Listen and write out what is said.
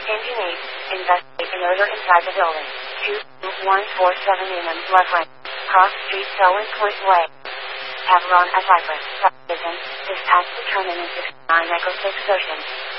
Engine 8, investigate an odor inside the building. 2147 Newman, left lane. Cross street Selwyn Point Way. Avalon at Cypress, subdivision. Dispatch determinant 69 Echo 6 Ocean.